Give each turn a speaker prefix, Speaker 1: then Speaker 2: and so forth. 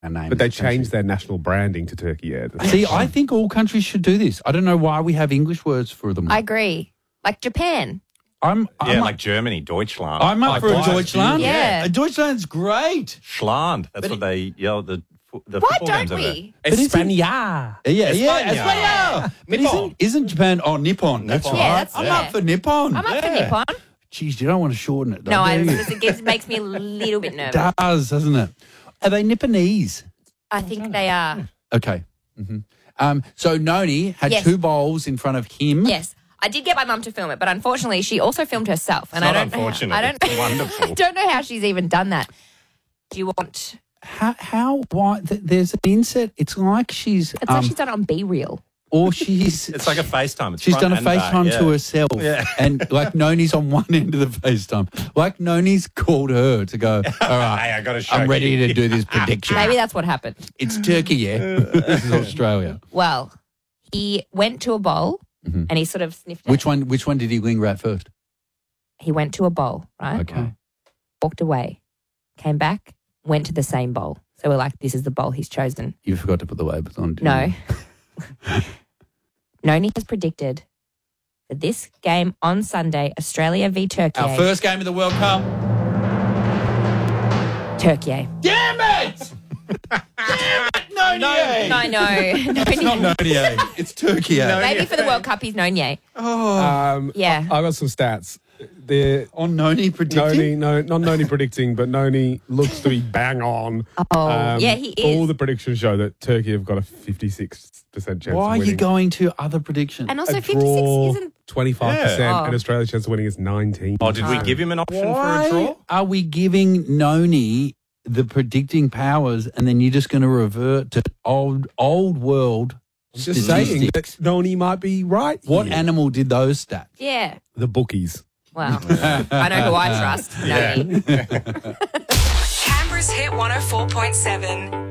Speaker 1: name.
Speaker 2: But they changed their national branding to Turkey. Yeah.
Speaker 1: See, I think all countries should do this. I don't know why we have English words for them.
Speaker 3: I agree. Like Japan.
Speaker 1: I'm
Speaker 4: like Germany, Deutschland.
Speaker 1: I'm up for a Deutschland.
Speaker 3: Yeah.
Speaker 1: Deutschland's great.
Speaker 4: Schland. That's what they yell. The
Speaker 3: Why
Speaker 4: football
Speaker 3: don't
Speaker 4: games over there.
Speaker 3: we?
Speaker 2: España.
Speaker 1: Yeah,
Speaker 4: España.
Speaker 1: But isn't Japan? Oh, Nippon. That's
Speaker 4: Nippon.
Speaker 1: right.
Speaker 3: Yeah, that's-
Speaker 1: I'm
Speaker 3: yeah.
Speaker 1: up for Nippon.
Speaker 3: I'm up for Nippon.
Speaker 1: Jeez, you don't want to shorten it, though,
Speaker 3: No,
Speaker 1: do you?
Speaker 3: it makes me a little bit nervous.
Speaker 1: It does, doesn't it? Are they Nipponese?
Speaker 3: I think they are.
Speaker 1: Okay. So Noni had
Speaker 3: Yes.
Speaker 1: 2 bowls in front of him.
Speaker 3: Yes. I did get my mum to film it, but unfortunately she also filmed herself. And
Speaker 4: It's
Speaker 3: I
Speaker 4: not
Speaker 3: don't know
Speaker 4: unfortunate.
Speaker 3: I don't,
Speaker 4: It's wonderful.
Speaker 3: I don't know how she's even done that. Do you want...
Speaker 1: Why? There's an inset. It's like she's...
Speaker 3: It's like she's done it on B-Reel.
Speaker 1: Or she's...
Speaker 4: It's like a FaceTime. It's
Speaker 1: She's
Speaker 4: front
Speaker 1: done a
Speaker 4: and back,
Speaker 1: FaceTime
Speaker 4: yeah.
Speaker 1: to herself.
Speaker 4: Yeah.
Speaker 1: And like Noni's on one end of the FaceTime. Like Noni's called her to go, all right,
Speaker 4: Hey, I gotta show
Speaker 1: I'm ready
Speaker 4: you."
Speaker 1: to do this prediction.
Speaker 3: Maybe that's what happened.
Speaker 1: It's Turkey, yeah? This is Australia.
Speaker 3: Well, he went to a bowl and he sort of sniffed it.
Speaker 1: Which one did he linger at first?
Speaker 3: He went to a bowl, right?
Speaker 1: Okay.
Speaker 3: Walked away, came back, went to the same bowl. So we're like, this is the bowl he's chosen.
Speaker 1: You forgot to put the labels on, didn't
Speaker 3: No.
Speaker 1: you?
Speaker 3: Noni has predicted for this game on Sunday, Australia v Turkey.
Speaker 1: Our first game of the World Cup.
Speaker 3: Turkey.
Speaker 1: Damn it! Damn it, Noni!
Speaker 3: I know.
Speaker 1: It's not Noni, it's Turkey.
Speaker 3: Maybe for the World Cup he's known yet. Yeah.
Speaker 2: I got some stats. They're
Speaker 1: On Noni predicting?
Speaker 2: not Noni predicting, but Noni looks to be bang on.
Speaker 3: Oh, yeah, he is.
Speaker 2: All the predictions show that Turkey have got a 56% chance
Speaker 1: Why
Speaker 2: of
Speaker 1: are
Speaker 2: winning.
Speaker 1: you going to other predictions?
Speaker 3: And also
Speaker 2: a
Speaker 3: 56
Speaker 2: draw,
Speaker 3: isn't...
Speaker 2: 25%,
Speaker 3: Yeah.
Speaker 2: and Australia's chance of winning is 19%.
Speaker 4: Oh, did we give him an option
Speaker 1: Why
Speaker 4: for a draw?
Speaker 1: are we giving Noni the predicting powers and then you're just going to revert to old world
Speaker 2: Just saying
Speaker 1: statistics?
Speaker 2: that Noni might be right.
Speaker 1: What
Speaker 2: here.
Speaker 1: animal did those stats?
Speaker 3: Yeah.
Speaker 2: The bookies.
Speaker 3: Well, I know who I trust. Noni.
Speaker 5: Canberra's Hit 104.7.